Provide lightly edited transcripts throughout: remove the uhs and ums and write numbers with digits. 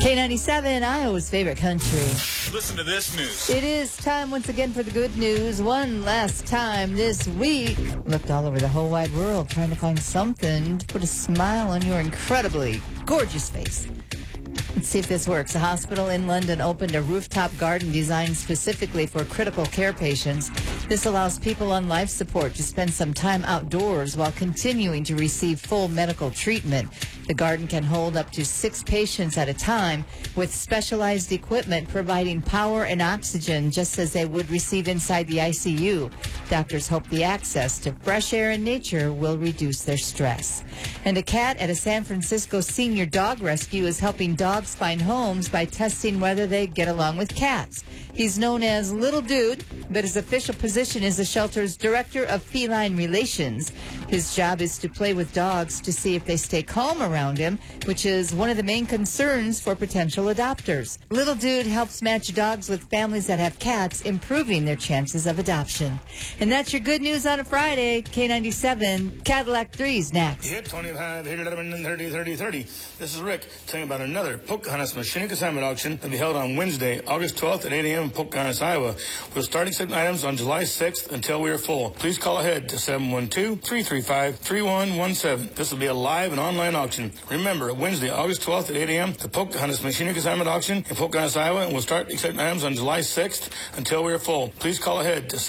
K97, Iowa's favorite country. Listen to this news. It is time once again for the good news. One last time this week. Looked all over the whole wide world trying to find something to put a smile on your incredibly gorgeous face. Let's see if this works. A hospital in London opened a rooftop garden designed specifically for critical care patients. This allows people on life support to spend some time outdoors while continuing to receive full medical treatment. The garden can hold up to 6 patients at a time with specialized equipment providing power and oxygen just as they would receive inside the ICU. Doctors hope the access to fresh air and nature will reduce their stress. And a cat at a San Francisco senior dog rescue is helping dogs find homes by testing whether they get along with cats. He's known as Little Dude, but his official position is the shelter's Director of Feline Relations. His job is to play with dogs to see if they stay calm around him, which is one of the main concerns for potential adopters. Little Dude helps match dogs with families that have cats, improving their chances of adoption. And that's your good news on a Friday. K97, Cadillac 3's next. Hit 25, hit 11, 30, 30, 30. This is Rick telling you about another Pocahontas Machine Consignment Auction that will be held on Wednesday, August 12th at 8 a.m. in Pocahontas, Iowa. We'll start accepting items on July 6th until we are full. Please call ahead to 712-335-3117. This will be a live and online auction. Remember, Wednesday, August 12th at 8 a.m., the Pocahontas Machine Consignment Auction in Pocahontas, Iowa, and we'll start accepting items on July 6th until we are full. Please call ahead to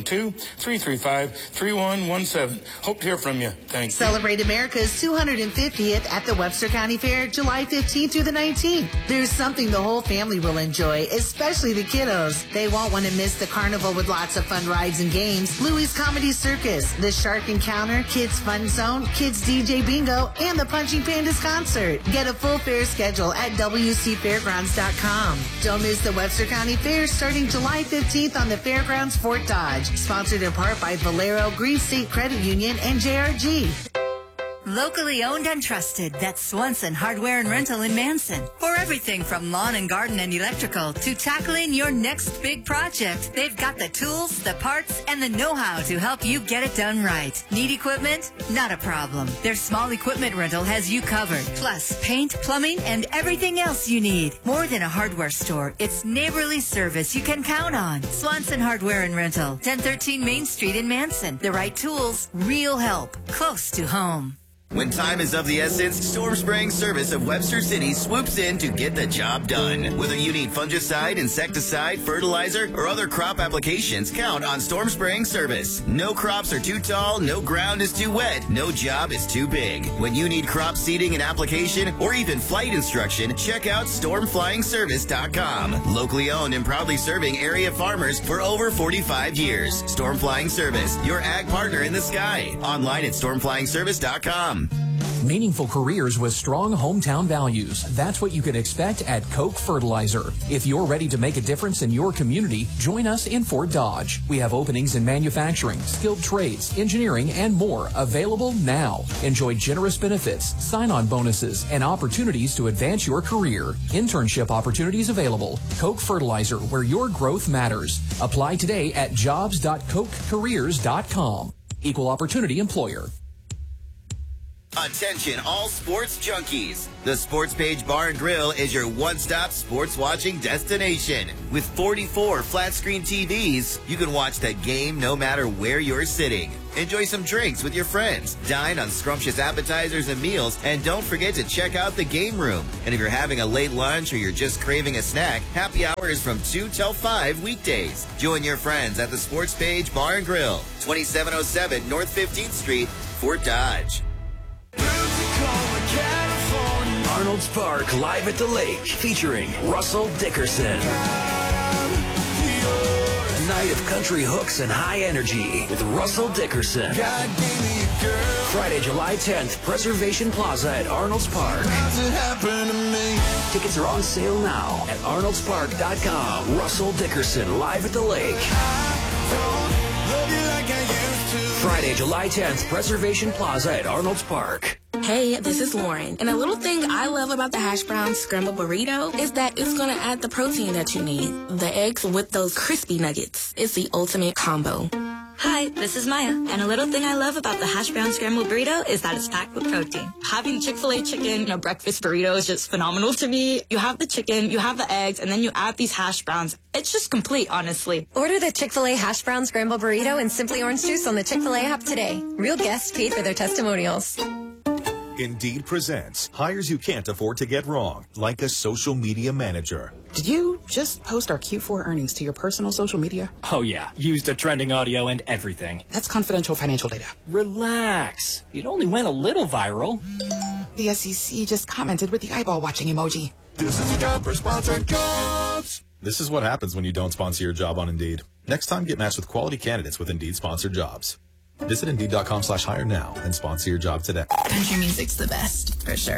712-335-3117. Hope to hear from you. Thanks. Celebrate America's 250th at the Webster County Fair, July 15th through the 19th. There's something the whole family will enjoy, especially the kiddos. They won't want to miss the carnival with lots of fun rides and games, Louie's Comedy Circus, the Shark Encounter, Kids Fun Zone, Kids DJ Bingo, and the Punching Pandas concert. Get a full fair schedule at WCFairgrounds.com. Don't miss the Webster County Fair starting July 15th on the Fairgrounds Fort Dodge. Sponsored in part by Valero, Green State Credit Union, and JRG. Locally owned and trusted, that's Swanson Hardware and Rental in Manson. For everything from lawn and garden and electrical to tackling your next big project, they've got the tools, the parts, and the know-how to help you get it done right. Need equipment? Not a problem. Their small equipment rental has you covered. Plus, paint, plumbing, and everything else you need. More than a hardware store, it's neighborly service you can count on. Swanson Hardware and Rental, 1013 Main Street in Manson. The right tools, real help, close to home. When time is of the essence, Storm Spraying Service of Webster City swoops in to get the job done. Whether you need fungicide, insecticide, fertilizer, or other crop applications, count on Storm Spraying Service. No crops are too tall, no ground is too wet, no job is too big. When you need crop seeding and application, or even flight instruction, check out StormFlyingService.com. Locally owned and proudly serving area farmers for over 45 years. Storm Flying Service, your ag partner in the sky. Online at StormFlyingService.com. Meaningful careers with strong hometown values. That's what you can expect at Koch Fertilizer. If you're ready to make a difference in your community, join us in Fort Dodge. We have openings in manufacturing, skilled trades, engineering, and more available now. Enjoy generous benefits, sign-on bonuses, and opportunities to advance your career. Internship opportunities available. Koch Fertilizer, where your growth matters. Apply today at jobs.kochcareers.com. Equal opportunity employer. Attention all sports junkies. The Sports Page Bar and Grill is your one-stop sports watching destination. With 44 flat-screen TVs, you can watch the game no matter where you're sitting. Enjoy some drinks with your friends, dine on scrumptious appetizers and meals, and don't forget to check out the game room. And if you're having a late lunch or you're just craving a snack, happy hour is from 2 till 5 weekdays. Join your friends at the Sports Page Bar and Grill, 2707 North 15th Street, Fort Dodge. Arnold's Park Live at the Lake, featuring Russell Dickerson. A night of country hooks and high energy with Russell Dickerson. Friday, July 10th, Preservation Plaza at Arnold's Park. Tickets are on sale now at arnoldspark.com. Russell Dickerson live at the lake. Friday, July 10th, Preservation Plaza at Arnold's Park. Hey, this is Lauren. And a little thing I love about the hash brown scramble burrito is that it's going to add the protein that you need. The eggs with those crispy nuggets. It's the ultimate combo. Hi, this is Maya, and a little thing I love about the hash brown scrambled burrito is that it's packed with protein. Having Chick-fil-A chicken, breakfast burrito is just phenomenal to me. You have the chicken, you have the eggs, and then you add these hash browns. It's just complete, honestly. Order the Chick-fil-A hash brown scrambled burrito and Simply Orange Juice on the Chick-fil-A app today. Real guests paid for their testimonials. Indeed presents hires you can't afford to get wrong, like a social media manager. Did you just post our Q4 earnings to your personal social media? Oh yeah, used the trending audio and everything. That's confidential financial data. Relax. It only went a little viral. The SEC just commented with the eyeball watching emoji. This is a job for sponsored jobs. This is what happens when you don't sponsor your job on Indeed. Next time, get matched with quality candidates with Indeed sponsored jobs. Visit Indeed.com/hire now and sponsor your job today. Country music's the best, for sure.